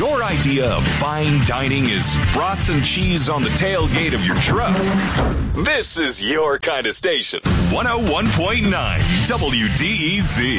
your idea of fine dining is brats and cheese on the tailgate of your truck, this is your kind of station. 101.9 WDEZ.